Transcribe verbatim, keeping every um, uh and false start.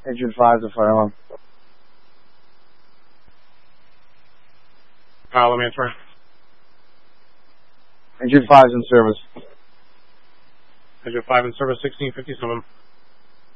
Engine five is a fire alarm. Uh, let me answer. Engine five is in service. Engine five in service, sixteen fifty-seven.